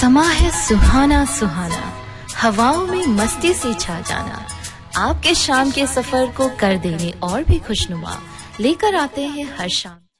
समा है सुहाना सुहाना, हवाओं में मस्ती से छा जाना। आपके शाम के सफर को कर देने और भी खुशनुमा, लेकर आते हैं हर शाम।